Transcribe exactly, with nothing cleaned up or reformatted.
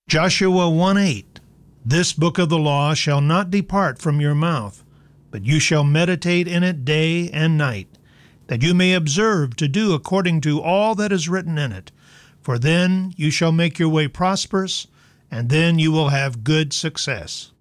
Joshua one eight, This book of the law shall not depart from your mouth, but you shall meditate in it day and night, that you may observe to do according to all that is written in it. For then you shall make your way prosperous, and then you will have good success.